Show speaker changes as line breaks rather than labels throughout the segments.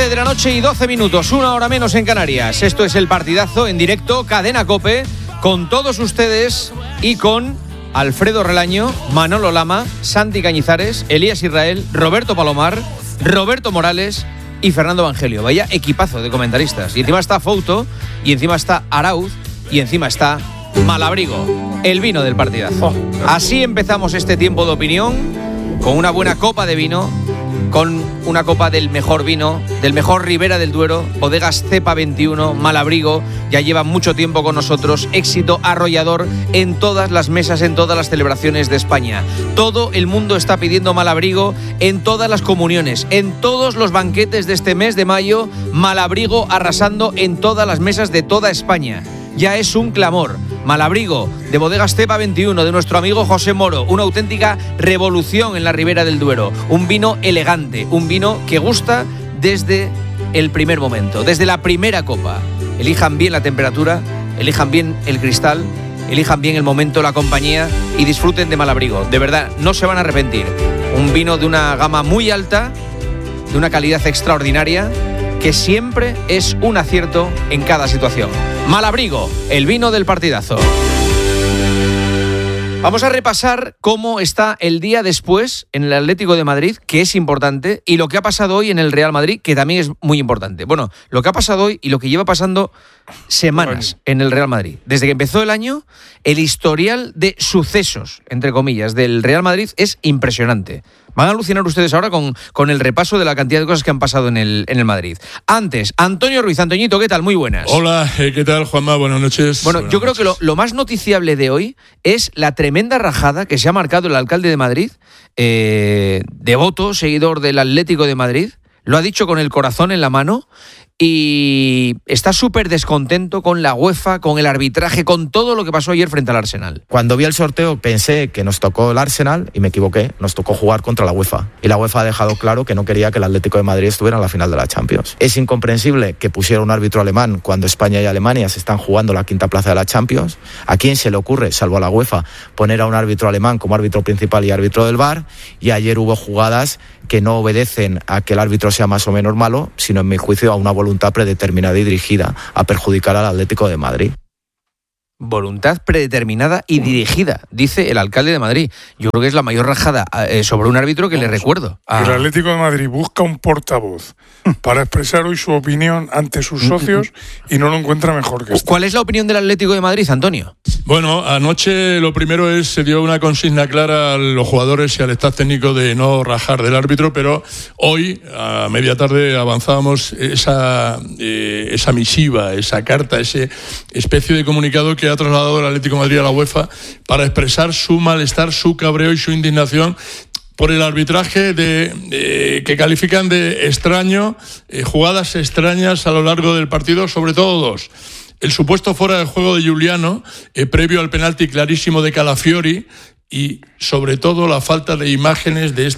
9 de la noche y 12 minutos, una hora menos en Canarias. Esto es El Partidazo en directo, Cadena COPE, con todos ustedes y con Alfredo Relaño, Manolo Lama, Santi Cañizares, Elías Israel, Roberto Palomar, Roberto Morales y Fernando Evangelio. Vaya equipazo de comentaristas. Y encima está Fouto, y encima está Arauz, y encima está Malabrigo, el vino del partidazo. Así empezamos este tiempo de opinión, con una buena copa de vino, con una copa del mejor vino, del mejor Ribera del Duero, Bodegas Cepa 21, Malabrigo, ya lleva mucho tiempo con nosotros, éxito arrollador en todas las mesas, en todas las celebraciones de España. Todo el mundo está pidiendo Malabrigo en todas las comuniones, en todos los banquetes de este mes de mayo, Malabrigo arrasando en todas las mesas de toda España. Ya es un clamor. Malabrigo, de Bodegas Cepa 21, de nuestro amigo José Moro, una auténtica revolución en la Ribera del Duero, un vino elegante, un vino que gusta desde el primer momento, desde la primera copa. Elijan bien la temperatura, elijan bien el cristal, elijan bien el momento, la compañía y disfruten de Malabrigo. De verdad, no se van a arrepentir. Un vino de una gama muy alta, de una calidad extraordinaria, que siempre es un acierto en cada situación. Malabrigo, el vino del partidazo. Vamos a repasar cómo está el día después en el Atlético de Madrid, que es importante, y lo que ha pasado hoy en el Real Madrid, que también es muy importante. Bueno, lo que ha pasado hoy y lo que lleva pasando semanas en el Real Madrid. Desde que empezó el año, el historial de sucesos, entre comillas, del Real Madrid es impresionante. Van a alucinar ustedes ahora con el repaso de la cantidad de cosas que han pasado en el Madrid. Antes, Antonio Ruiz. Antoñito, ¿qué tal? Muy buenas.
Hola, ¿qué tal, Juanma? Buenas noches.
Bueno,
buenas
yo creo
noches.
que lo más noticiable de hoy es la tremenda rajada que se ha marcado el alcalde de Madrid, devoto, seguidor del Atlético de Madrid, lo ha dicho con el corazón en la mano, y está súper descontento con la UEFA, con el arbitraje, con todo lo que pasó ayer frente al Arsenal.
Cuando vi el sorteo pensé que nos tocó el Arsenal y me equivoqué, nos tocó jugar contra la UEFA. Y la UEFA ha dejado claro que no quería que el Atlético de Madrid estuviera en la final de la Champions. Es incomprensible que pusiera un árbitro alemán cuando España y Alemania se están jugando la quinta plaza de la Champions. ¿A quién se le ocurre, salvo a la UEFA, poner a un árbitro alemán como árbitro principal y árbitro del VAR? Y ayer hubo jugadas que no obedecen a que el árbitro sea más o menos malo, sino en mi juicio a una voluntad predeterminada y dirigida a perjudicar al Atlético de Madrid.
Voluntad predeterminada y dirigida, dice el alcalde de Madrid. Yo creo que es la mayor rajada sobre un árbitro que le recuerdo.
El Atlético de Madrid busca un portavoz para expresar hoy su opinión ante sus socios y no lo encuentra mejor que este.
¿Cuál es la opinión del Atlético de Madrid, Antonio?
Bueno, anoche lo primero se dio una consigna clara a los jugadores y al staff técnico de no rajar del árbitro, pero hoy, a media tarde, avanzábamos esa misiva, esa carta, esa especie de comunicado que ha trasladado el Atlético de Madrid a la UEFA para expresar su malestar, su cabreo y su indignación por el arbitraje que califican de extraño, jugadas extrañas a lo largo del partido, sobre todo dos. El supuesto fuera de juego de Giuliano, previo al penalti clarísimo de Calafiori, y sobre todo la falta de imágenes de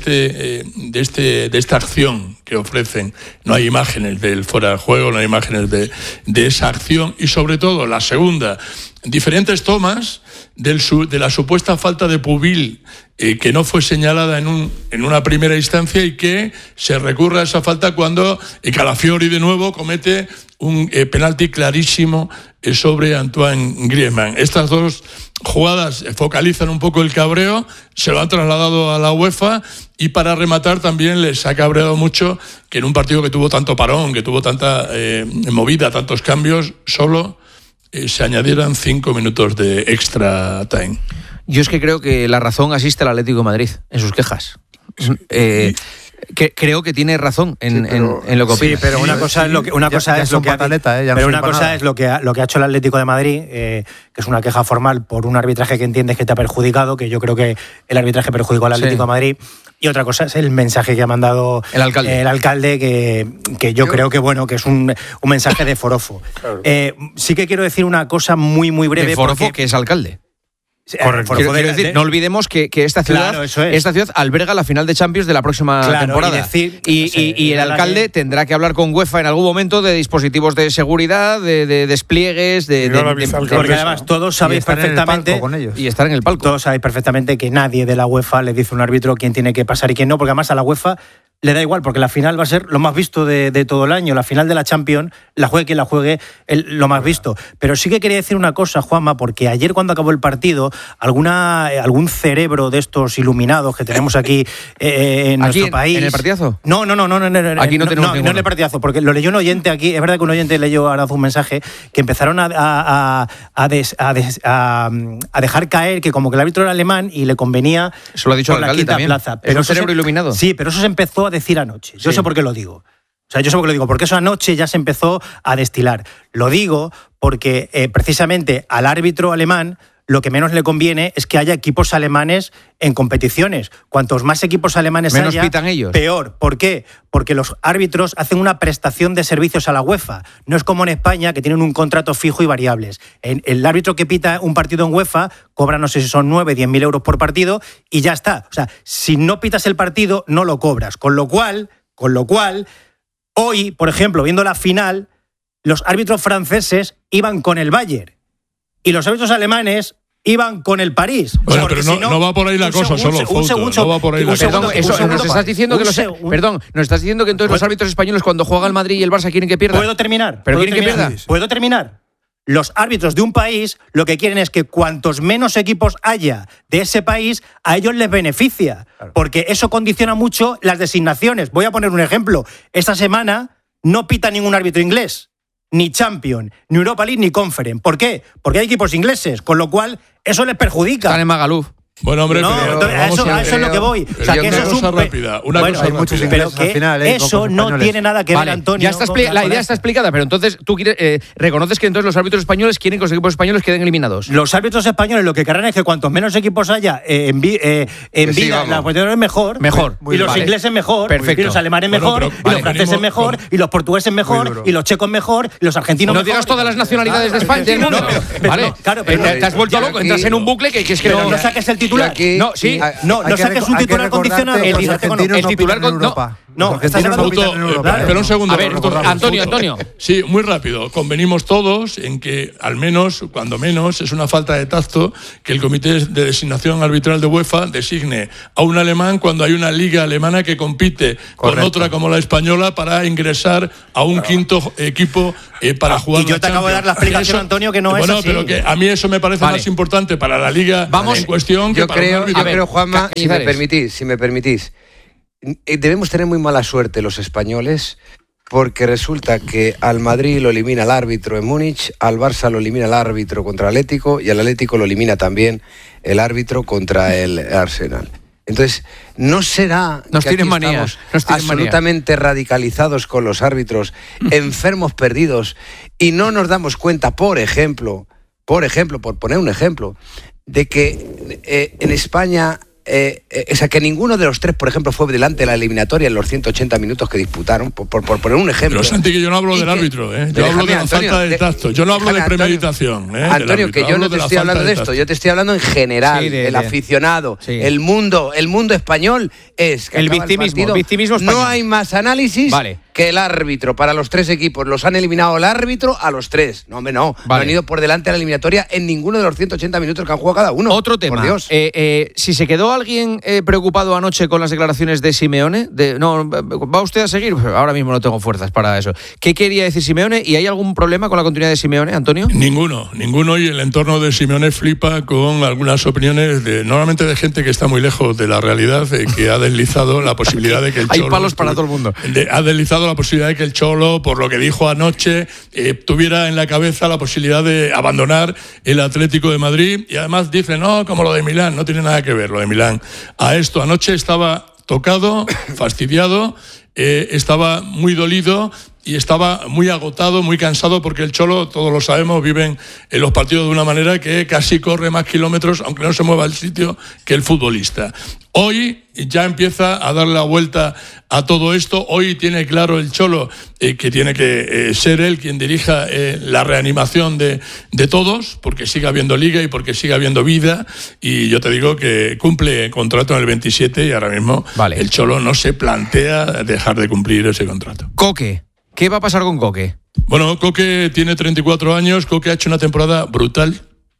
esta acción que ofrecen. No hay imágenes del fuera de juego, no hay imágenes de esa acción, y sobre todo la segunda, diferentes tomas de la supuesta falta de Pubil que no fue señalada en una primera instancia y que se recurre a esa falta cuando Calafiori de nuevo comete un penalti clarísimo sobre Antoine Griezmann. Estas dos jugadas focalizan un poco el cabreo, se lo han trasladado a la UEFA, y para rematar también les ha cabreado mucho que en un partido que tuvo tanto parón, que tuvo tanta movida, tantos cambios, solo se añadieran 5 minutos de extra time.
Yo es que creo que la razón asiste al Atlético de Madrid en sus quejas. Creo que tiene razón en lo que opina.
Sí, pero una cosa es lo que ha hecho el Atlético de Madrid, que es una queja formal por un arbitraje que entiendes que te ha perjudicado, que yo creo que el arbitraje perjudicó al Atlético de Madrid. Y otra cosa es el mensaje que ha mandado el alcalde que yo creo que bueno, que es un mensaje de forofo. Claro. Sí que quiero decir una cosa muy muy breve.
¿De forofo que es alcalde?
Correcto.
Quiero decir, no olvidemos que esta ciudad, esta ciudad alberga la final de Champions de la próxima temporada. Y el alcalde tendrá que hablar con UEFA en algún momento de dispositivos de seguridad, de despliegues,
porque además todos sabéis perfectamente
y estar en el palco.
Todos sabéis perfectamente que nadie de la UEFA le dice a un árbitro quién tiene que pasar y quién no, porque además a la UEFA le da igual, porque la final va a ser lo más visto de todo el año. La final de la Champions, la juegue quien la juegue, lo más visto. Pero sí que quería decir una cosa, Juanma, porque ayer cuando acabó el partido, algún cerebro de estos iluminados que tenemos aquí en nuestro país...
¿En el partidazo?
No.
Aquí no tenemos
en el partidazo, porque lo leyó un oyente aquí, es verdad que un oyente leyó ahora un mensaje, que empezaron a dejar caer que como que el árbitro era alemán y le convenía...
Eso lo ha dicho el alcalde también.
Plaza.
Pero ¿es un cerebro iluminado?
Sí, pero eso se empezó a decir anoche. Yo sé por qué lo digo. O sea, yo sé por qué lo digo, porque eso anoche ya se empezó a destilar. Lo digo porque precisamente al árbitro alemán lo que menos le conviene es que haya equipos alemanes en competiciones. Cuantos más equipos alemanes
menos
haya,
pitan ellos.
Peor. ¿Por qué? Porque los árbitros hacen una prestación de servicios a la UEFA. No es como en España, que tienen un contrato fijo y variables. El árbitro que pita un partido en UEFA cobra, no sé si son 9, 10.000 euros por partido y ya está. O sea, si no pitas el partido, no lo cobras. Con lo cual, hoy, por ejemplo, viendo la final, los árbitros franceses iban con el Bayern y los árbitros alemanes iban con el París.
Bueno, pero no va por ahí la cosa, solo no va por ahí la cosa.
Nos estás diciendo que entonces los árbitros españoles cuando juega el Madrid y el Barça quieren que pierda.
¿Puedo terminar?
¿Pero quieren que pierda?
¿Puedo terminar? Los árbitros de un país lo que quieren es que cuantos menos equipos haya de ese país, a ellos les beneficia. Claro. Porque eso condiciona mucho las designaciones. Voy a poner un ejemplo. Esta semana no pita ningún árbitro inglés. Ni Champions, ni Europa League, ni Conference. ¿Por qué? Porque hay equipos ingleses, con lo cual eso les perjudica.
Están en Magaluf.
Bueno, hombre,
a eso es lo que voy.
O sea, que eso es una cosa rápida.
Hay muchos ingleses al final, eso no tiene nada que ver, Antonio.
Ya la idea está explicada, pero entonces tú reconoces que entonces los árbitros españoles quieren que los equipos españoles queden eliminados.
Los árbitros españoles lo que querrán es que cuantos menos equipos haya en vida, la cuestión es mejor.
Y
los ingleses mejor.
Perfecto.
Y los alemanes mejor. Y los franceses mejor. Y los portugueses mejor. Y los checos mejor. Y los argentinos mejor.
No digas todas las nacionalidades de España del mundo. Vale. Te has vuelto loco. Entras en un bucle que es que
no saques el titular.
No, sí.
No saques un titular condicionado.
El titular con
pero un segundo.
A ver, Antonio.
Sí, muy rápido. Convenimos todos en que, al menos, cuando menos, es una falta de tacto que el Comité de Designación Arbitral de UEFA designe a un alemán cuando hay una liga alemana que compite con otra como la española para ingresar a un quinto equipo para jugar.
Y yo te acabo de dar la explicación, Antonio, que no es así.
Bueno, pero que a mí eso me parece más importante para la liga en cuestión que para un árbitro.
Yo creo, Juanma, si me permitís, debemos tener muy mala suerte los españoles, porque resulta que al Madrid lo elimina el árbitro en Múnich, al Barça lo elimina el árbitro contra el Atlético y al Atlético lo elimina también el árbitro contra el Arsenal. Entonces, ¿no será
nos
que aquí
estamos
absolutamente radicalizados con los árbitros, enfermos perdidos, y no nos damos cuenta, por ejemplo, por poner un ejemplo, de que en España... o sea, que ninguno de los tres, por ejemplo, fue delante de la eliminatoria en los 180 minutos que disputaron, por poner un ejemplo.
Pero Santi, que yo no hablo del árbitro, yo hablo de la falta de tacto. Yo no hablo de premeditación.
Antonio, que yo no te estoy hablando de esto, yo te estoy hablando en general, el aficionado, el mundo español es que
el victimismo español.
No hay más análisis que el árbitro. Para los tres equipos los han eliminado el árbitro a los tres. No, hombre, no. No han ido por delante de la eliminatoria en ninguno de los 180 minutos que han jugado cada uno.
Otro tema.
Por Dios.
Si se quedó alguien preocupado anoche con las declaraciones de Simeone, ¿va usted a seguir? Ahora mismo no tengo fuerzas para eso. ¿Qué quería decir Simeone? ¿Y hay algún problema con la continuidad de Simeone, Antonio?
Ninguno, y el entorno de Simeone flipa con algunas opiniones normalmente de gente que está muy lejos de la realidad, que ha deslizado la posibilidad de que el Cholo...
Hay palos para todo el mundo.
Ha deslizado la posibilidad de que el Cholo, por lo que dijo anoche, tuviera en la cabeza la posibilidad de abandonar el Atlético de Madrid, y además dice, no, como lo de Milán, no tiene nada que ver lo de Milán a esto. Anoche estaba tocado, fastidiado, estaba muy dolido y estaba muy agotado, muy cansado, porque el Cholo, todos lo sabemos, vive en los partidos de una manera que casi corre más kilómetros, aunque no se mueva el sitio, que el futbolista. Hoy ya empieza a dar la vuelta a todo esto. Hoy tiene claro el Cholo que tiene que ser él quien dirija la reanimación de todos, porque sigue habiendo liga y porque sigue habiendo vida. Y yo te digo que cumple contrato en el 27 y ahora mismo el Cholo no se plantea dejar de cumplir ese contrato.
Coque. ¿Qué va a pasar con Coque?
Bueno, Coque tiene 34 años. Coque ha hecho una temporada brutal,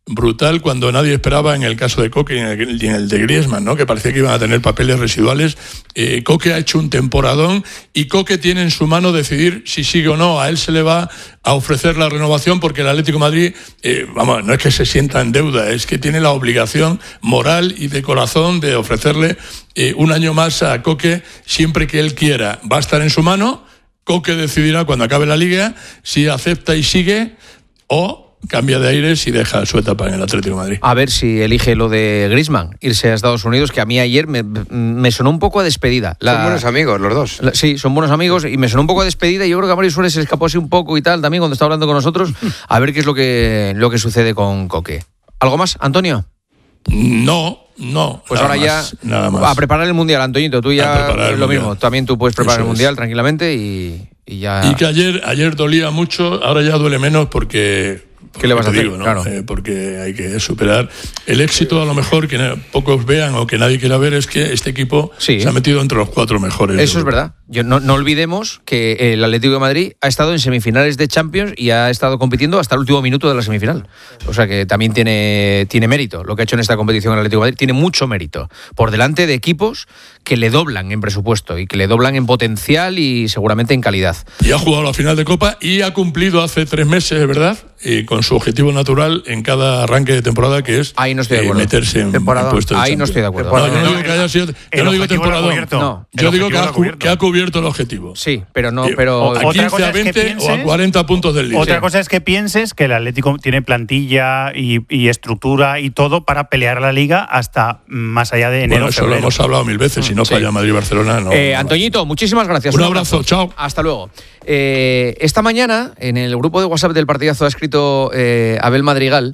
brutal cuando nadie esperaba, en el caso de Koke y en el de Griezmann, ¿no? Que parecía que iban a tener papeles residuales. Koke ha hecho un temporadón y Koke tiene en su mano decidir si sigue o no. A él se le va a ofrecer la renovación porque el Atlético de Madrid, no es que se sienta en deuda, es que tiene la obligación moral y de corazón de ofrecerle un año más a Koke siempre que él quiera. Va a estar en su mano. Koke decidirá cuando acabe la Liga si acepta y sigue o cambia de aires y deja su etapa en el Atlético de Madrid.
A ver si elige lo de Griezmann, irse a Estados Unidos, que a mí ayer me sonó un poco a despedida.
Son buenos amigos los dos.
Sí, son buenos amigos y me sonó un poco a despedida y yo creo que a Mario Suárez se escapó así un poco y tal también cuando está hablando con nosotros. A ver qué es lo que sucede con Koke. ¿Algo más, Antonio?
No.
Pues ahora
más,
ya
nada más.
A preparar el Mundial, Antoñito. Tú ya lo mismo. También tú puedes preparar el Mundial tranquilamente y ya...
Y que ayer dolía mucho, ahora ya duele menos porque...
¿Qué le vas a hacer?
Digo, ¿no?
Claro.
Porque hay que superar. El éxito, a lo mejor, que pocos vean o que nadie quiera ver, es que este equipo se ha metido entre los 4 mejores.
Eso es verdad. No olvidemos que el Atlético de Madrid ha estado en semifinales de Champions y ha estado compitiendo hasta el último minuto de la semifinal. O sea que también tiene mérito lo que ha hecho en esta competición el Atlético de Madrid. Tiene mucho mérito. Por delante de equipos que le doblan en presupuesto y que le doblan en potencial y seguramente en calidad.
Y ha jugado la final de Copa y ha cumplido hace 3 meses, ¿verdad? Con su objetivo natural en cada arranque de temporada, que es
ahí no estoy de acuerdo.
Meterse en puesto de
ahí
Champions.
no estoy de acuerdo.
No, yo no digo que haya sido... Yo no digo temporada. Yo digo que ha cubierto el objetivo.
Sí, pero no... Pero
a 15, a 20 o a 40 puntos del líder.
Otra cosa es que pienses que el Atlético tiene plantilla y estructura y todo para pelear la Liga hasta más allá de enero.
Bueno, eso
febrero.
lo hemos hablado 1000 veces. Si no falla Madrid-Barcelona, no.
Antoñito, muchísimas gracias.
Un abrazo, chao.
Hasta luego. Esta mañana, en el grupo de WhatsApp del partidazo, ha escrito Abel Madrigal.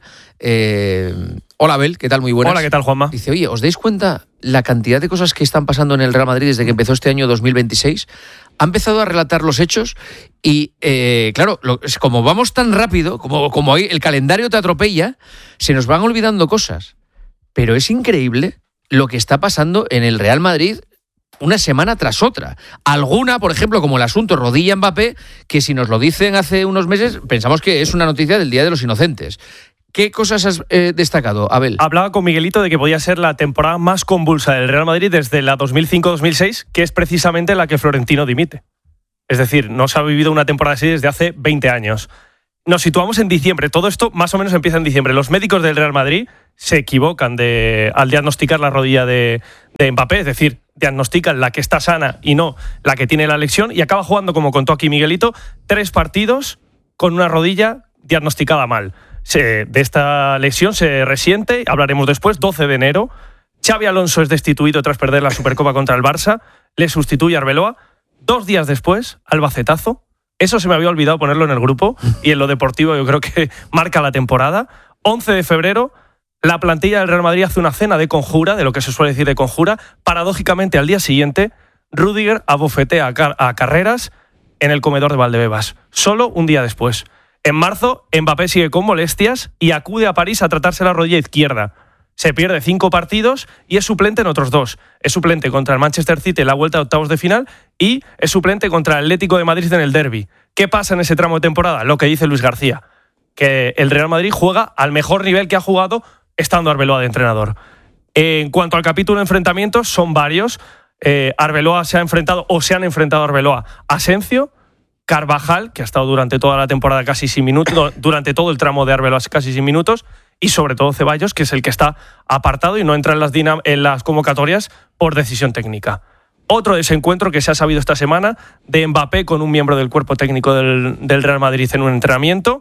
Hola Abel, ¿qué tal? Muy buenas.
Hola, ¿qué tal, Juanma?
Dice, oye, ¿os dais cuenta la cantidad de cosas que están pasando en el Real Madrid desde que empezó este año 2026? Ha empezado a relatar los hechos y, claro, como vamos tan rápido, como ahí el calendario te atropella, se nos van olvidando cosas. Pero es increíble lo que está pasando en el Real Madrid una semana tras otra. Alguna, por ejemplo, como el asunto Rodilla-Mbappé, que si nos lo dicen hace unos meses, pensamos que es una noticia del Día de los Inocentes. ¿Qué cosas has destacado, Abel?
Hablaba con Miguelito de que podía ser la temporada más convulsa del Real Madrid desde la 2005-2006, que es precisamente la que Florentino dimite. Es decir, no se ha vivido una temporada así desde hace 20 años. Nos situamos en diciembre. Todo esto más o menos empieza en diciembre. Los médicos del Real Madrid se equivocan al diagnosticar la rodilla de Mbappé, es decir, diagnostican la que está sana y no la que tiene la lesión, y acaba jugando, como contó aquí Miguelito, 3 partidos con una rodilla diagnosticada mal. De esta lesión se resiente, hablaremos después, 12 de enero. Xabi Alonso es destituido tras perder la Supercopa contra el Barça, le sustituye Arbeloa. 2 días después, Albacetazo. Eso se me había olvidado ponerlo en el grupo, y en lo deportivo yo creo que marca la temporada. 11 de febrero, la plantilla del Real Madrid hace una cena de conjura, de lo que se suele decir de conjura. Paradójicamente, al día siguiente, Rüdiger abofetea a Carreras en el comedor de Valdebebas. Solo un día después. En marzo, Mbappé sigue con molestias y acude a París a tratarse la rodilla izquierda. Se pierde 5 partidos y es suplente en otros 2. Es suplente contra el Manchester City en la vuelta de octavos de final y es suplente contra el Atlético de Madrid en el derbi. ¿Qué pasa en ese tramo de temporada? Lo que dice Luis García, que el Real Madrid juega al mejor nivel que ha jugado estando Arbeloa de entrenador. En cuanto al capítulo de enfrentamientos, son varios. Arbeloa se han enfrentado a Arbeloa Asencio, Carvajal, que ha estado durante toda la temporada casi sin minutos, durante todo el tramo de Arbeloa casi sin minutos, y sobre todo Ceballos, que es el que está apartado y no entra en las convocatorias por decisión técnica. Otro desencuentro que se ha sabido esta semana de Mbappé con un miembro del cuerpo técnico del Real Madrid en un entrenamiento.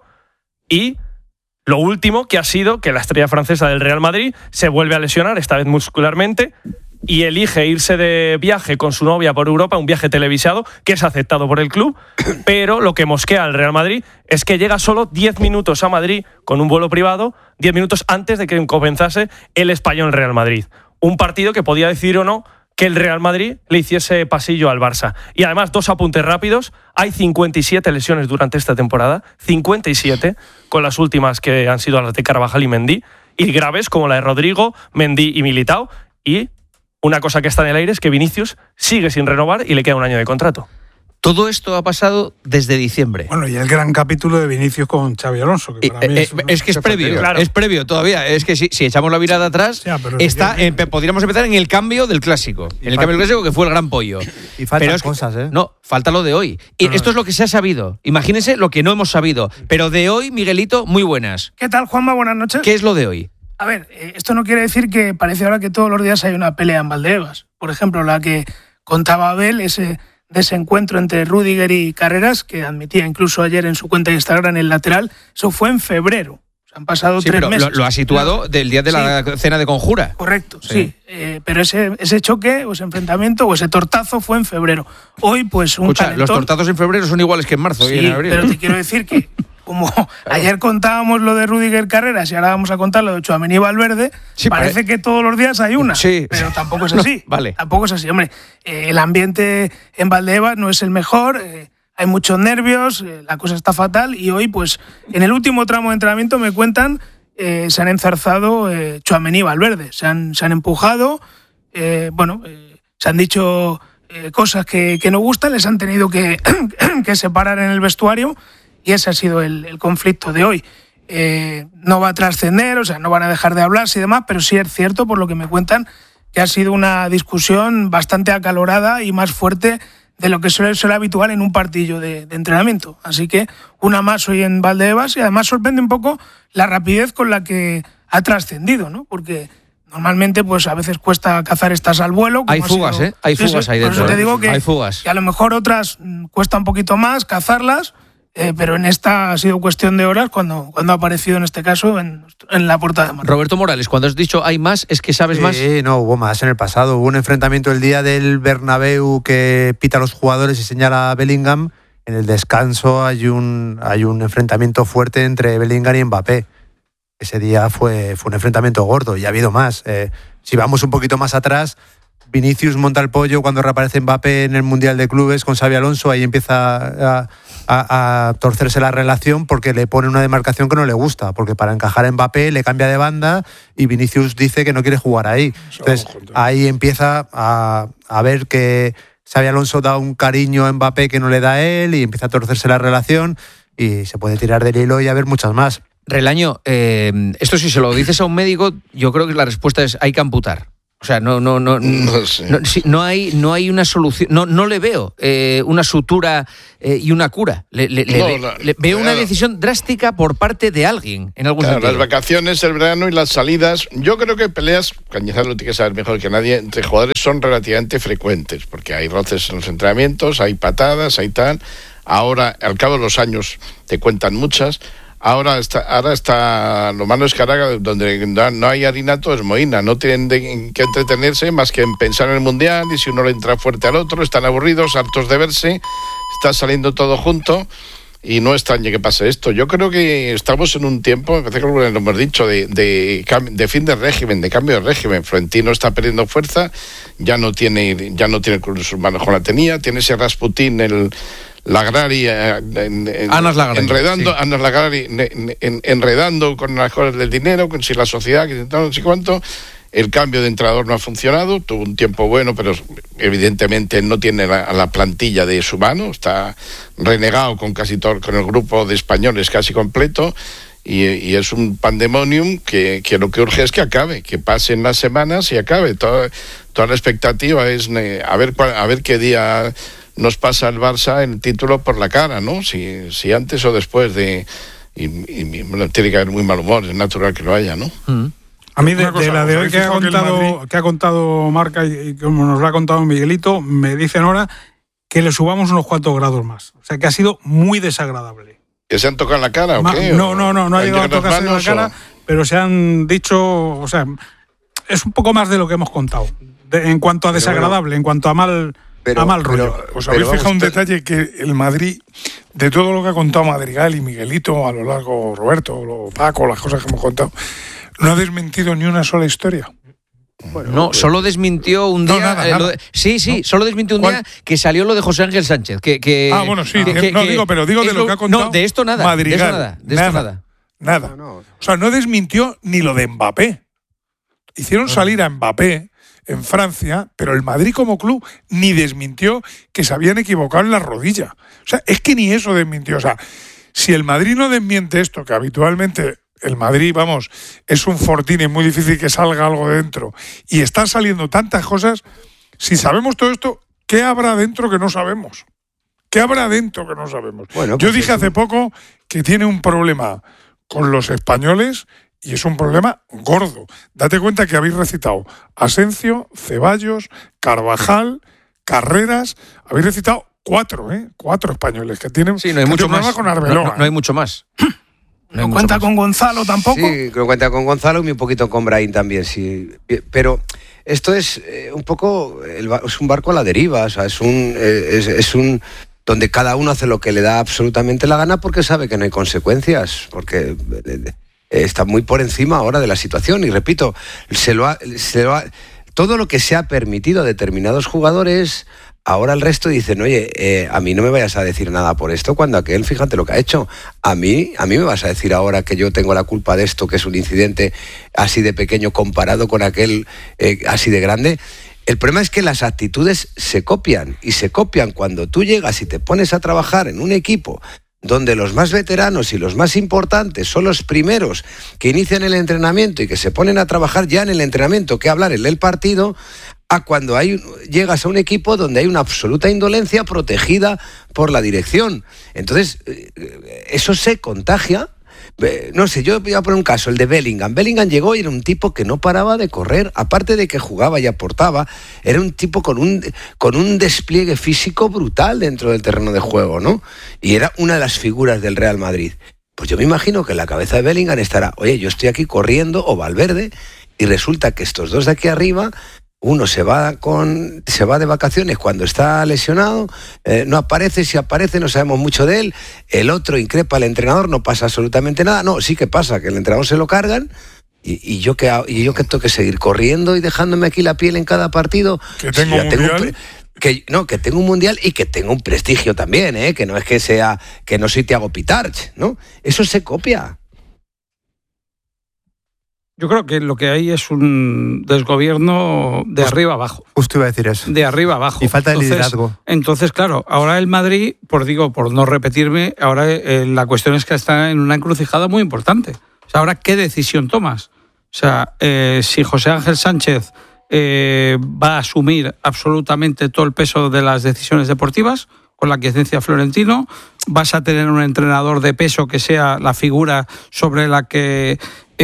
Y lo último, que ha sido que la estrella francesa del Real Madrid se vuelve a lesionar, esta vez muscularmente, y elige irse de viaje con su novia por Europa, un viaje televisado que es aceptado por el club, pero lo que mosquea al Real Madrid es que llega solo 10 minutos a Madrid con un vuelo privado, 10 minutos antes de que comenzase el Español-Real Madrid. Un partido que podía decidir o no que el Real Madrid le hiciese pasillo al Barça. Y además, 2 apuntes rápidos, hay 57 lesiones durante esta temporada, 57, con las últimas que han sido las de Carvajal y Mendy, y graves como la de Rodrigo, Mendy y Militao, y una cosa que está en el aire es que Vinicius sigue sin renovar y le queda un año de contrato.
Todo esto ha pasado desde diciembre.
Bueno, y el gran capítulo de Vinicius con Xabi Alonso, que para mí
es que es previo, claro. Es previo todavía. Es que si echamos la mirada atrás, podríamos empezar en el cambio del clásico. En el cambio del clásico, que fue el gran pollo.
Y faltan cosas, ¿eh?
No, falta lo de hoy. Y esto es lo que se ha sabido. Imagínense lo que no hemos sabido. Pero de hoy, Miguelito, muy buenas.
¿Qué tal, Juanma? Buenas noches.
¿Qué es lo de hoy?
A ver, esto no quiere decir que parece ahora que todos los días hay una pelea en Valdebebas. Por ejemplo, la que contaba Abel, ese desencuentro entre Rüdiger y Carreras, que admitía incluso ayer en su cuenta de Instagram el lateral, eso fue en febrero. Han pasado 3 meses.
Lo ha situado del día de la cena de Conjura.
Correcto, sí. Pero ese choque o ese enfrentamiento o ese tortazo fue en febrero. Hoy, pues, talentón.
Los tortazos en febrero son iguales que en marzo y en abril.
Pero te quiero decir que, como ayer contábamos lo de Rüdiger Carreras y ahora vamos a contar lo de Tchouaméni y Valverde, parece que todos los días hay una. Sí. Pero tampoco es así.
Vale.
Tampoco es así. Hombre, el ambiente en Valdebebas no es el mejor. Hay muchos nervios, la cosa está fatal y hoy, pues, en el último tramo de entrenamiento me cuentan, se han enzarzado Tchouaméni y Valverde, se han empujado, se han dicho cosas que no gustan, les han tenido que separar en el vestuario y ese ha sido el conflicto de hoy. No va a trascender, o sea, no van a dejar de hablarse y demás, pero sí es cierto, por lo que me cuentan, que ha sido una discusión bastante acalorada y más fuerte de lo que suele ser habitual en un partido de entrenamiento. Así que una más hoy en Valdebebas y además sorprende un poco la rapidez con la que ha trascendido, ¿no? Porque normalmente pues a veces cuesta cazar estas al vuelo.
Hay fugas, ¿eh? Hay fugas ahí dentro.
Por eso te digo que,
hay fugas.
Que a lo mejor otras cuesta un poquito más cazarlas, pero en esta ha sido cuestión de horas cuando ha aparecido en este caso en la portada de Marca.
Roberto Morales, cuando has dicho hay más, ¿es que sabes más?
Sí, no, hubo más en el pasado. Hubo un enfrentamiento el día del Bernabéu que pita a los jugadores y señala a Bellingham. En el descanso hay un enfrentamiento fuerte entre Bellingham y Mbappé. Ese día fue un enfrentamiento gordo y ha habido más. Si vamos un poquito más atrás, Vinicius monta el pollo cuando reaparece Mbappé en el Mundial de Clubes con Xabi Alonso. Ahí empieza a torcerse la relación porque le pone una demarcación que no le gusta, porque para encajar a Mbappé le cambia de banda y Vinicius dice que no quiere jugar ahí. Entonces ahí empieza a ver que Xabi Alonso da un cariño a Mbappé que no le da a él y empieza a torcerse la relación y se puede tirar del hilo y haber muchas más.
Relaño, esto si se lo dices a un médico, yo creo que la respuesta es hay que amputar. O sea, no hay una solución, no le veo una sutura y una cura. Veo una decisión drástica por parte de alguien, en algún sentido.
Las vacaciones, el verano y las salidas. Yo creo que peleas, Cañizares lo tiene que saber mejor que nadie, entre jugadores son relativamente frecuentes, porque hay roces en los entrenamientos, hay patadas, hay tal. Ahora, al cabo de los años, te cuentan muchas. Ahora está, lo malo es que ahora donde no hay harina todo es mohina, no tienen que entretenerse más que en pensar en el Mundial y si uno le entra fuerte al otro, están aburridos, hartos de verse, está saliendo todo junto y no extraña que pase esto. Yo creo que estamos en un tiempo, me parece que lo hemos dicho, de fin de régimen, de cambio de régimen. Florentino está perdiendo fuerza, ya no tiene el club en sus manos como la tenía, tiene ese Rasputín, Lagrari, enredando con las cosas del dinero, con si la sociedad, que no sé cuánto. El cambio de entrenador no ha funcionado, tuvo un tiempo bueno, pero evidentemente no tiene la plantilla de su mano, está renegado con casi todo, con el grupo de españoles casi completo, y es un pandemonium que lo que urge es que acabe, que pasen las semanas y acabe. Toda la expectativa es a ver qué día nos pasa el Barça el título por la cara, ¿no? Si antes o después de... Y bueno, tiene que haber muy mal humor, es natural que lo haya, ¿no?
A mí de la de hoy que ha contado Marca y como nos lo ha contado Miguelito, me dicen ahora que le subamos unos cuantos grados más. O sea, que ha sido muy desagradable.
¿Que se han tocado en la cara o qué?
No ha llegado a tocarse en la cara, pero se han dicho... O sea, es un poco más de lo que hemos contado. En cuanto a desagradable, en cuanto a mal... a mal rollo.
Os habéis fijado un detalle que el Madrid, de todo lo que ha contado Madrigal y Miguelito a lo largo, Roberto, Paco, las cosas que hemos contado, no ha desmentido ni una sola historia.
Bueno, no, solo desmintió un día.
Nada.
Solo desmintió un día que salió lo de José Ángel Sánchez.
Bueno, sí, digo de lo que ha contado.
No, de esto nada.
Madrigal,
de esto nada.
Nada. O sea, no desmintió ni lo de Mbappé. Hicieron salir a Mbappé en Francia, pero el Madrid como club ni desmintió que se habían equivocado en la rodilla. O sea, es que ni eso desmintió. O sea, si el Madrid no desmiente esto, que habitualmente el Madrid, vamos, es un fortín y es muy difícil que salga algo dentro, y están saliendo tantas cosas, si sabemos todo esto, ¿qué habrá dentro que no sabemos? ¿Qué habrá dentro que no sabemos? Bueno, yo dije hace poco que tiene un problema con los españoles y es un problema gordo. Date cuenta que habéis recitado Asencio, Ceballos, Carvajal, Carreras, habéis recitado 4 españoles que tienen
no hay mucho más
con Arbeloa.
No hay mucho más.
No cuenta con Gonzalo tampoco.
Sí, no cuenta con Gonzalo y un poquito con Brahim también, sí. Pero esto es un poco, es un barco a la deriva, o sea, es un donde cada uno hace lo que le da absolutamente la gana porque sabe que no hay consecuencias, porque está muy por encima ahora de la situación. Y repito, todo lo que se ha permitido a determinados jugadores, ahora el resto dicen, oye, a mí no me vayas a decir nada por esto, cuando aquel, fíjate lo que ha hecho. A mí me vas a decir ahora que yo tengo la culpa de esto, que es un incidente así de pequeño comparado con aquel así de grande. El problema es que las actitudes se copian, y se copian cuando tú llegas y te pones a trabajar en un equipo donde los más veteranos y los más importantes son los primeros que inician el entrenamiento y que se ponen a trabajar ya en el entrenamiento, que hablar el partido, a cuando llegas a un equipo donde hay una absoluta indolencia protegida por la dirección. Entonces, eso se contagia. No sé, yo voy a poner un caso, el de Bellingham. Bellingham llegó y era un tipo que no paraba de correr, aparte de que jugaba y aportaba, era un tipo con un despliegue físico brutal dentro del terreno de juego, ¿no? Y era una de las figuras del Real Madrid. Pues yo me imagino que en la cabeza de Bellingham estará, oye, yo estoy aquí corriendo, o Valverde, y resulta que estos dos de aquí arriba, uno se va de vacaciones cuando está lesionado, no aparece, si aparece no sabemos mucho de él, el otro increpa al entrenador, no pasa absolutamente nada. No, sí que pasa, que el entrenador se lo cargan, y yo que tengo que seguir corriendo y dejándome aquí la piel en cada partido.
Que tengo un mundial.
Que tengo un mundial y que tengo un prestigio también, que no es que no soy Thiago Pitarch, ¿no? Eso se copia.
Yo creo que lo que hay es un desgobierno de arriba abajo.
Justo iba a decir eso.
De arriba abajo.
Y falta de liderazgo.
Entonces, claro, ahora el Madrid, por no repetirme, ahora la cuestión es que está en una encrucijada muy importante. O sea, ahora, ¿qué decisión tomas? O sea, si José Ángel Sánchez va a asumir absolutamente todo el peso de las decisiones deportivas, con la quiesencia Florentino, vas a tener un entrenador de peso que sea la figura sobre la que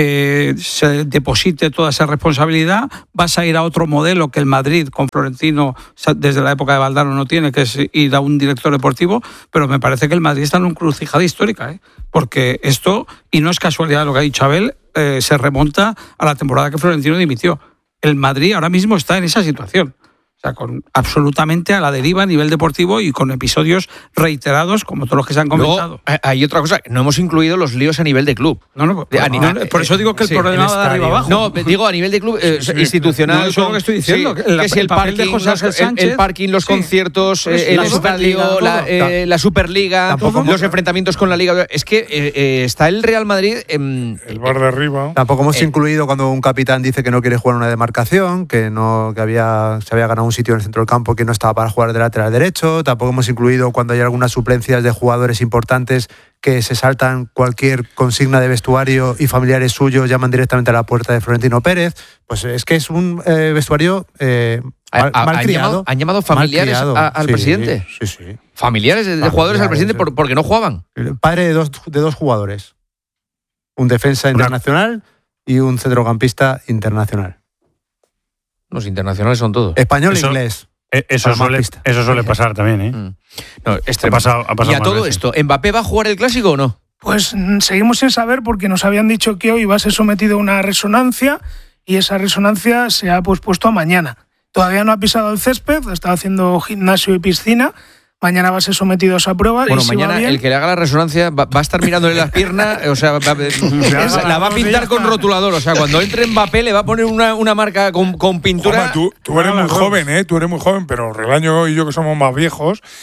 se deposite toda esa responsabilidad, vas a ir a otro modelo que el Madrid con Florentino desde la época de Valdano no tiene, que es ir a un director deportivo, pero me parece que el Madrid está en una encrucijada histórica, porque esto, y no es casualidad lo que ha dicho Abel, se remonta a la temporada que Florentino dimitió. El Madrid ahora mismo está en esa situación. O sea, absolutamente a la deriva a nivel deportivo y con episodios reiterados como todos los que se han comentado.
Luego, hay otra cosa, no hemos incluido los líos a nivel de club.
Por eso digo que el problema va de arriba abajo.
No, digo a nivel de club
No,
institucional.
eso es lo que estoy diciendo.
Que si el parking, los conciertos, el estadio, la Superliga, los enfrentamientos con la Liga. Es que está el Real Madrid
el bar de arriba.
Tampoco hemos incluido cuando un capitán dice que no quiere jugar una demarcación, que se había ganado un sitio en el centro del campo que no estaba para jugar de lateral derecho. Tampoco hemos incluido cuando hay algunas suplencias de jugadores importantes que se saltan cualquier consigna de vestuario y familiares suyos llaman directamente a la puerta de Florentino Pérez. Pues es que es un vestuario mal criado.
¿Han llamado familiares al presidente?
Sí.
¿Familiares de jugadores al presidente porque no jugaban?
El padre de dos jugadores. Un defensa internacional y un centrocampista internacional.
Los internacionales son todos.
Español e inglés.
Eso suele pasar también, ¿eh?
No, ha pasado y a todo esto, ¿Mbappé va a jugar el Clásico o no?
Pues seguimos sin saber, porque nos habían dicho que hoy va a ser sometido a una resonancia y esa resonancia se ha puesto a mañana. Todavía no ha pisado el césped, está haciendo gimnasio y piscina. Mañana va a ser sometido a esa prueba.
Bueno,
y si
mañana el que le haga la resonancia va a estar mirándole las piernas, o sea, la va a pintar con rotulador. O sea, cuando entre Mbappé le va a poner una marca con pintura.
Juanma, tú eres muy joven, tú eres muy joven, pero Relaño y yo, que somos más viejos,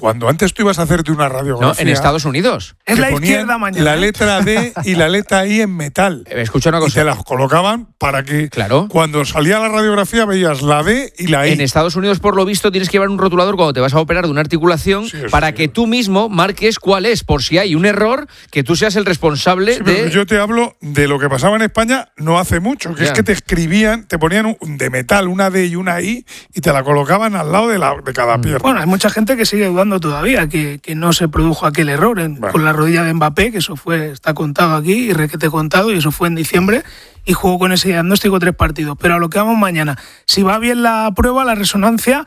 cuando antes tú ibas a hacerte una radiografía...
No, en Estados Unidos.
Es la izquierda mañana.
La letra D y la letra I en metal.
Escucha una cosa.
Y te las colocaban para que
claro,
cuando salía la radiografía veías la D y la I.
En Estados Unidos, por lo visto, tienes que llevar un rotulador cuando te vas a operar de una articulación para que tú mismo marques cuál es, por si hay un error, que tú seas el responsable de...
Yo te hablo de lo que pasaba en España no hace mucho, que es que te escribían, te ponían de metal una D y una I y te la colocaban al lado de cada pierna.
Bueno, hay mucha gente que sigue dudando todavía que no se produjo aquel error con la rodilla de Mbappé, que eso está contado aquí y requete contado, y eso fue en diciembre, y jugó con ese diagnóstico 3 partidos. Pero a lo que vamos mañana, si va bien la prueba, la resonancia,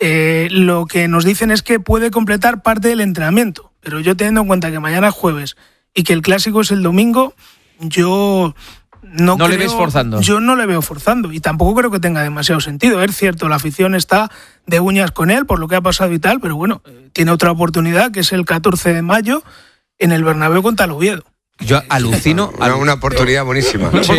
lo que nos dicen es que puede completar parte del entrenamiento. Pero yo, teniendo en cuenta que mañana es jueves y que el clásico es el domingo, yo... No
le ves forzando.
Yo no le veo forzando y tampoco creo que tenga demasiado sentido. Es cierto, la afición está de uñas con él por lo que ha pasado y tal, pero bueno, tiene otra oportunidad que es el 14 de mayo en el Bernabéu contra el Oviedo.
Yo alucino.
Una oportunidad buenísima.
Sí.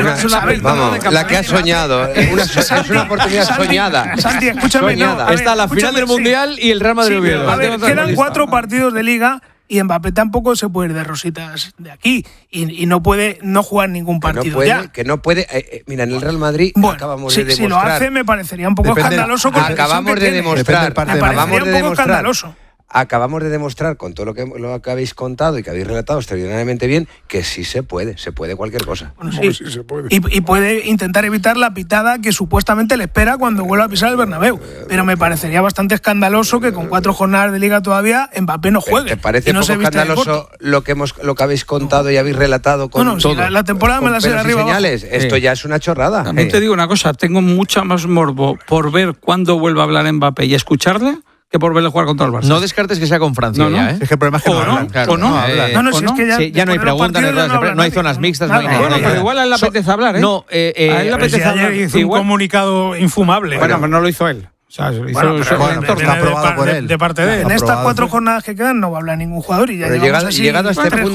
Vamos, la que ha soñado. Es una oportunidad soñada.
Santi, escúchame.
Soñada.
Está la final del Mundial y el Real Madrid Oviedo.
A ver, quedan 4 partidos de Liga. Y Mbappé tampoco se puede ir de rositas de aquí y no puede no jugar ningún partido
que no puede. Mira, en el Real Madrid acabamos de demostrar.
Si lo hace, me parecería un poco escandaloso.
Acabamos de demostrar.
Escandaloso.
Acabamos de demostrar con todo lo que habéis contado y que habéis relatado extraordinariamente bien que sí se puede cualquier cosa.
Bueno, sí se puede. Y puede intentar evitar la pitada que supuestamente le espera cuando vuelva a pisar el Bernabéu. Pero me parecería bastante escandaloso que con 4 jornadas de Liga todavía Mbappé no juegue.
¿Te parece poco escandaloso lo que habéis contado y habéis relatado con todo?
Si la temporada me la sé de arriba
señales. Esto ya es una chorrada.
También te digo una cosa, tengo mucha más morbo por ver cuándo vuelva a hablar Mbappé y escucharle que por verle jugar contra el Barça.
No descartes que sea con Francia ya, ¿eh?
Es que el problema es que no hablan.
Claro,
si es que
ya no hay preguntas, no hay zonas mixtas, no hay nada.
Pero igual a él le apetece hablar, ¿eh?
No,
a él le apetece hablar.
Hizo un comunicado infumable.
Bueno, pero no lo hizo él. O sea,
está aprobado por él.
De parte de él.
En estas 4 jornadas que quedan no va a hablar ningún jugador y ya
llegado a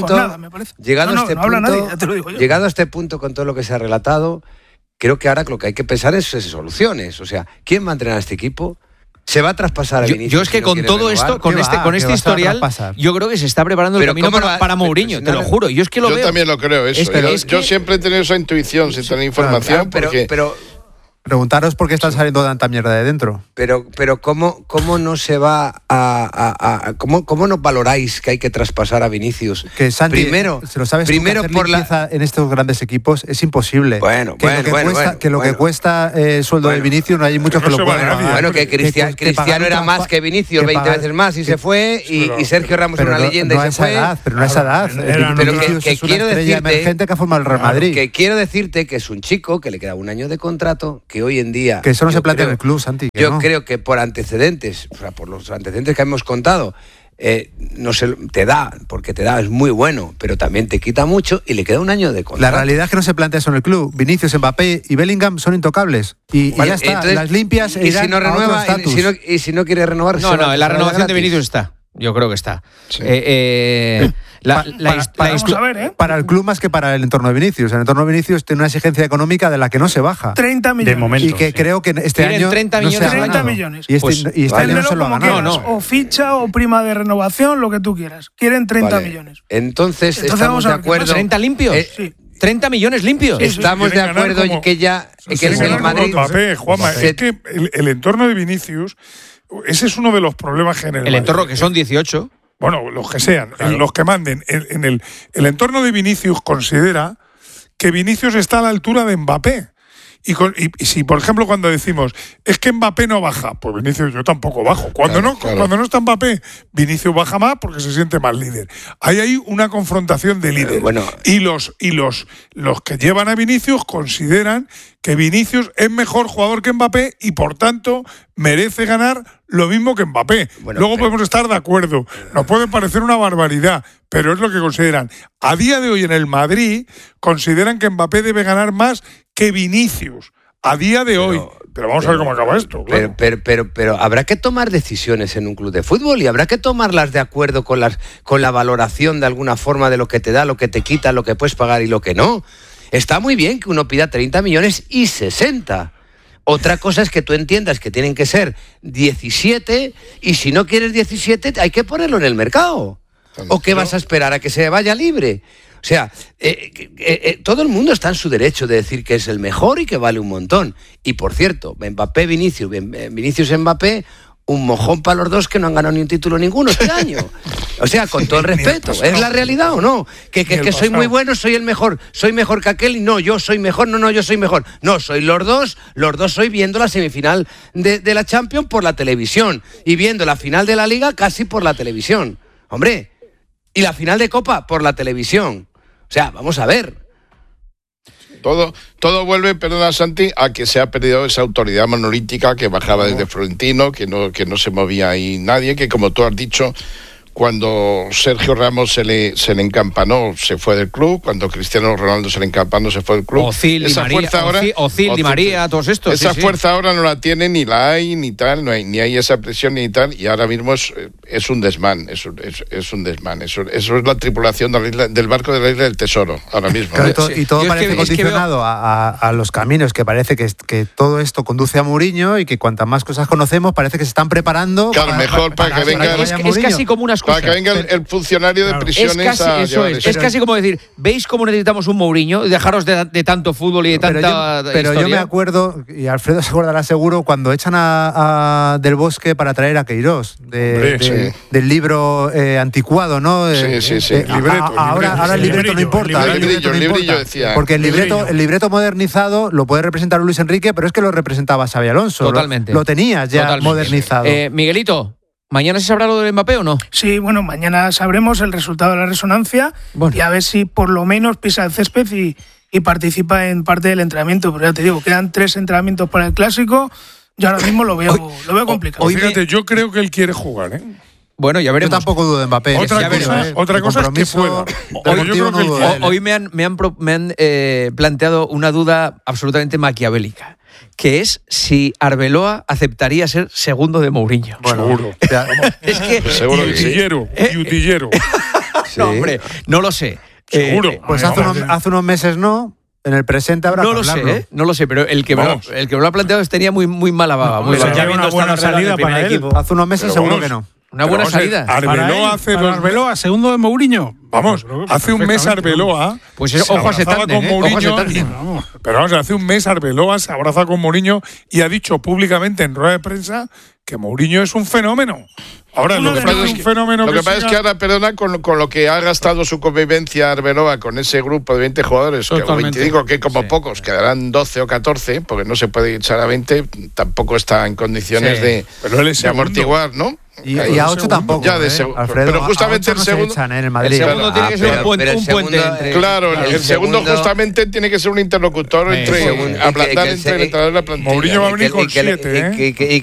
este punto con todo lo que se ha relatado, creo que ahora lo que hay que pensar es soluciones. O sea, ¿quién va a entrenar a este equipo? ¿Se va a traspasar a Vinicius?
Yo es que con todo esto, con este historial, yo creo que se está preparando el camino para Mourinho, te lo juro. Yo también
lo creo eso. Yo siempre he tenido esa intuición, sin tener información.
Pero
preguntaros por qué está saliendo tanta mierda de dentro.
Pero ¿cómo no se va cómo no valoráis que hay que traspasar a Vinicius?
Que Santi,
primero,
se lo sabes,
primero por
en estos grandes equipos es imposible.
Lo
que cuesta el sueldo de Vinicius no hay muchos que lo pueden pagar.
Bueno, que Cristiano era más que Vinicius, 20 veces más y se fue, y Sergio Ramos era una leyenda y se fue.
Pero no a esa edad.
Pero que quiero decirte,
gente que ha formado el Real Madrid.
Que quiero decirte que es un chico que le queda un año de contrato, que hoy en día...
Que eso no se plantea en el club, Santi.
Creo que por antecedentes, o sea, por los antecedentes que hemos contado, no se te da, porque te da, es muy bueno, pero también te quita mucho y le queda un año de contrato.
La realidad es que no se plantea eso en el club. Vinicius, Mbappé y Bellingham son intocables. Y ya está, entonces, las limpias
y si no renueva, y si no quiere renovar...
No, la renovación de Vinicius está. Yo creo que está. Sí.
Para el club más que para el entorno de Vinicius. El entorno de Vinicius tiene una exigencia económica de la que no se baja.
30 millones.
De momento, y que creo que este año
30 millones.
30 millones.
Y este año no se lo ha ganado.
O ficha o prima de renovación, lo que tú quieras. Quieren 30 millones.
Entonces estamos de acuerdo.
¿30 limpios?
Sí.
30 millones limpios.
Estamos de acuerdo en que ya... que el Madrid...
Juanma, es que el entorno de Vinicius... Ese es uno de los problemas generales.
El entorno, que son 18.
Bueno, los que sean, los que manden. El entorno de Vinicius considera que Vinicius está a la altura de Mbappé. Y si, por ejemplo, cuando decimos es que Mbappé no baja, pues Vinicius yo tampoco bajo. Cuando no está Mbappé, Vinicius baja más porque se siente más líder. Hay ahí una confrontación de líderes. Y los que llevan a Vinicius consideran que Vinicius es mejor jugador que Mbappé y por tanto merece ganar lo mismo que Mbappé. Luego podemos estar de acuerdo. Nos puede parecer una barbaridad, pero es lo que consideran. A día de hoy en el Madrid consideran que Mbappé debe ganar más que Vinicius. A día de hoy. Pero vamos a ver cómo acaba esto. Claro.
Pero habrá que tomar decisiones en un club de fútbol y habrá que tomarlas de acuerdo con la valoración de alguna forma de lo que te da, lo que te quita, lo que puedes pagar y lo que no. Está muy bien que uno pida 30 millones y 60. Otra cosa es que tú entiendas que tienen que ser 17 y si no quieres 17 hay que ponerlo en el mercado. ¿O qué vas a esperar a que se vaya libre? O sea, todo el mundo está en su derecho de decir que es el mejor y que vale un montón. Y por cierto, Vinicius Mbappé, un mojón para los dos que no han ganado ni un título ninguno este año. O sea, con todo el respeto, ¿es la realidad o no? Que soy muy bueno, soy el mejor, soy mejor que aquel y no, yo soy mejor, no, yo soy mejor. No, soy los dos soy viendo la semifinal de la Champions por la televisión y viendo la final de la Liga casi por la televisión. Hombre, y la final de Copa por la televisión. O sea, vamos a ver.
Todo vuelve, perdona Santi, a que se ha perdido esa autoridad monolítica que bajaba desde Florentino, que no se movía ahí nadie, que como tú has dicho, cuando Sergio Ramos se le encampanó, se fue del club, cuando Cristiano Ronaldo se le encampanó, se fue del club.
Ozil, Di María, todos estos.
Esa fuerza ahora no la tiene, ni la hay, ni tal, ni hay esa presión, ni tal, y ahora mismo es un desmán, es un desmán. Eso es la tripulación del barco de la Isla del Tesoro, ahora mismo.
Claro, y todo parece condicionado a los caminos, que parece que todo esto conduce a Mourinho y que cuantas más cosas conocemos, parece que se están preparando
para que venga.
Es casi como una
para que venga el funcionario de prisiones
es casi como decir, ¿veis cómo necesitamos un Mourinho? Dejaros de tanto fútbol y de tanta
pero
historia.
Yo me acuerdo, y Alfredo se acordará seguro, cuando echan a Del Bosque para traer a Queirós, del libro anticuado, ¿no?
Sí. Libreto.
Ahora el libreto no importa.
El librillo decía.
Porque el libreto modernizado lo puede representar Luis Enrique, pero es que lo representaba Xabi Alonso.
Totalmente.
Lo tenías ya modernizado.
Miguelito, ¿mañana se sabrá lo del Mbappé o no?
Sí, bueno, mañana sabremos el resultado de la resonancia y a ver si por lo menos pisa el césped y participa en parte del entrenamiento. Pero ya te digo, quedan 3 entrenamientos para el Clásico. Yo ahora mismo lo veo complicado.
Fíjate, yo creo que él quiere jugar, ¿eh?
Bueno, ya veremos.
Yo tampoco dudo de Mbappé.
Otra cosa es que pueda.
Hoy me han planteado una duda absolutamente maquiavélica, que es si Arbeloa aceptaría ser segundo de Mourinho.
Bueno, seguro.
Es que
seguro que sí.
Y utillero.
No, hombre, no lo sé.
Seguro.
Pues hace unos meses no. En el presente habrá que hablarlo.
No lo sé, pero el que me lo ha planteado tenía muy mala baba.
Ya una buena salida para el equipo.
Hace unos meses seguro que no.
Una buena salida.
Arbeloa
segundo de Mourinho.
Vamos, hace un mes Arbeloa.
Pues ojo a ese tándem,
Pero vamos, hace un mes Arbeloa se abraza con Mourinho y ha dicho públicamente en rueda de prensa que Mourinho es un fenómeno. Ahora, lo que pasa es que ahora, perdona, con lo que ha gastado su convivencia Arbeloa con ese grupo de 20 jugadores, que 20, digo que como pocos, quedarán 12 o 14, porque no se puede echar a 20, tampoco está en condiciones de amortiguar, ¿no?
Y a 8 tampoco.
Ya de Alfredo, pero justamente el segundo.
El segundo tiene que ser un puente entre.
Claro, el segundo justamente tiene que ser un interlocutor entre ablandar entre el entrenador y la plantilla.
Mourinho va a venir con 7, ¿eh?